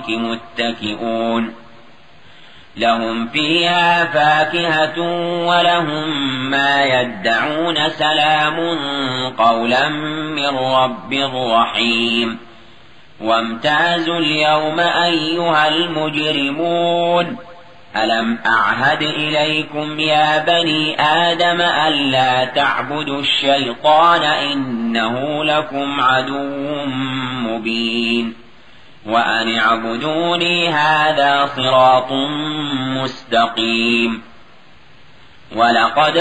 متكئون لهم فيها فاكهة ولهم ما يدعون سلام قولا من رب رحيم وامتازوا اليوم أيها المجرمون ألم أعهد إليكم يا بني آدم ألا تعبدوا الشيطان إنه لكم عدو مبين وأن اعبدوني هذا صراط مستقيم ولقد